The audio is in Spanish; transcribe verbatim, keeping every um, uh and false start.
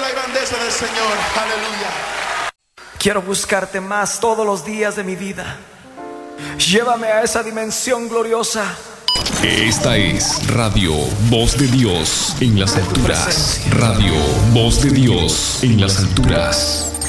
la grandeza del Señor. Aleluya. Quiero buscarte más todos los días de mi vida. Llévame a esa dimensión gloriosa. Esta es Radio Voz de Dios en las alturas. Radio Voz de Dios en las alturas.